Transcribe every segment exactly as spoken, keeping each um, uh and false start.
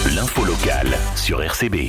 L'info locale sur R C B.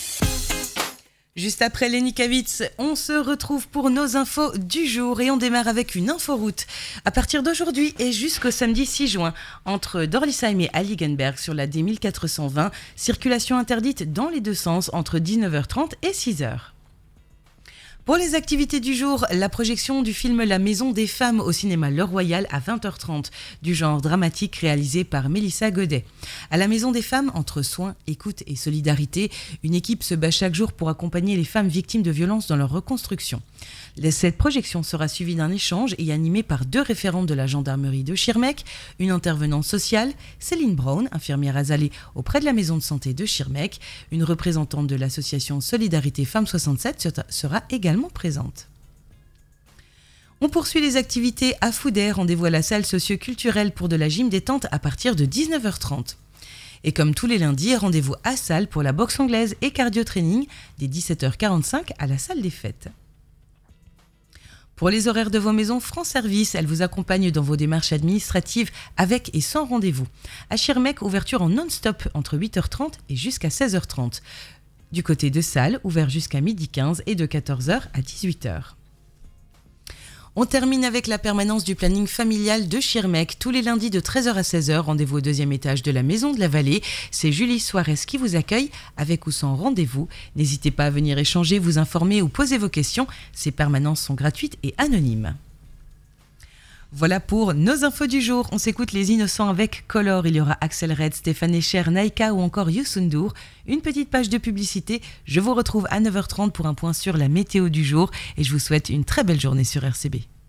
Juste après Lenny Kravitz, on se retrouve pour nos infos du jour et on démarre avec une inforoute. À partir d'aujourd'hui et jusqu'au samedi six juin, entre Dorlisheim et Heiligenberg sur la D mille quatre cent vingt, circulation interdite dans les deux sens entre dix-neuf heures trente et six heures. Pour les activités du jour, la projection du film La Maison des Femmes au cinéma Le Royal à vingt heures trente, du genre dramatique réalisé par Mélissa Godet. À la Maison des Femmes, entre soins, écoute et solidarité, une équipe se bat chaque jour pour accompagner les femmes victimes de violences dans leur reconstruction. Cette projection sera suivie d'un échange et animée par deux référentes de la gendarmerie de Schirmeck, une intervenante sociale, Céline Brown, infirmière azalée auprès de la maison de santé de Schirmeck, une représentante de l'association Solidarité Femmes soixante-sept sera également présente. On poursuit les activités à Foudère, rendez-vous à la salle socio-culturelle pour de la gym détente à partir de dix-neuf heures trente. Et comme tous les lundis, rendez-vous à Salle pour la boxe anglaise et cardio-training dès dix-sept heures quarante-cinq à la salle des fêtes. Pour les horaires de vos maisons France Service, elle vous accompagne dans vos démarches administratives avec et sans rendez-vous. À Schirmeck, ouverture en non-stop entre huit heures trente et jusqu'à seize heures trente. Du côté de Salle, ouvert jusqu'à midi quinze et de quatorze heures à dix-huit heures. On termine avec la permanence du planning familial de Schirmeck. Tous les lundis de treize heures à seize heures, rendez-vous au deuxième étage de la Maison de la Vallée. C'est Julie Suarez qui vous accueille, avec ou sans rendez-vous. N'hésitez pas à venir échanger, vous informer ou poser vos questions. Ces permanences sont gratuites et anonymes. Voilà pour nos infos du jour. On s'écoute Les Innocents avec Color. Il y aura Axel Red, Stéphane Echer, Naïka ou encore Youssou N'Dour. Une petite page de publicité. Je vous retrouve à neuf heures trente pour un point sur la météo du jour et je vous souhaite une très belle journée sur R C B.